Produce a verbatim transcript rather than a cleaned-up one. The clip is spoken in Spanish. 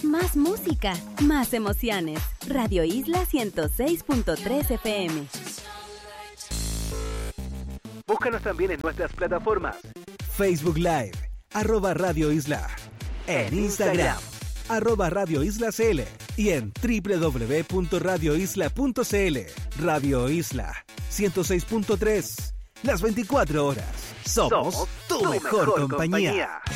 más música, más emociones. Radio Isla ciento seis punto tres F M. Búscanos también en nuestras plataformas. Facebook Live, arroba Radio Isla. En Instagram, arroba Radio Isla C L. Y en doble u doble u doble u punto radio isla punto c l. Radio Isla ciento seis punto tres. Las veinticuatro horas. Somos, Somos tu, tu mejor, mejor compañía. compañía.